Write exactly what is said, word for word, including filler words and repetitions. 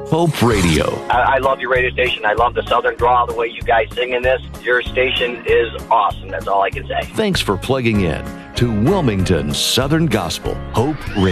Hope Radio. I, I love your radio station. I love the Southern drawl, the way you guys sing in this. Your station is awesome. That's all I can say. Thanks for plugging in to Wilmington Southern Gospel Hope Radio.